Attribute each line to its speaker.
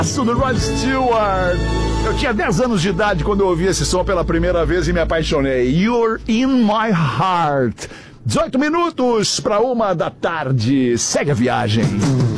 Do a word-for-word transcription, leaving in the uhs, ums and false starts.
Speaker 1: Do Rod Stewart. Eu tinha dez anos de idade quando eu ouvi esse som pela primeira vez e me apaixonei. You're in my heart. dezoito minutos para uma da tarde. Segue a viagem.